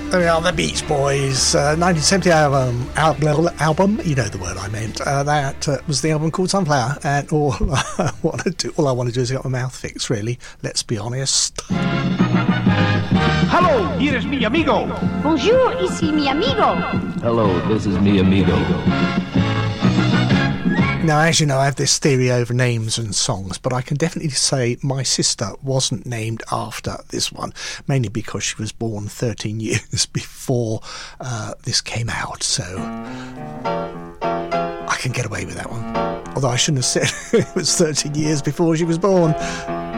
There we are, the Beach Boys, 1970 album, you know the word I meant. That was the album called Sunflower, and all I want to do is get my mouth fixed, really, let's be honest. Hello, here is mi amigo. Bonjour, ici mi amigo. Hello, this is mi amigo. Now, as you know, I have this theory over names and songs, but I can definitely say my sister wasn't named after this one, mainly because she was born 13 years before this came out, so I can get away with that one. Although I shouldn't have said it was 13 years before she was born.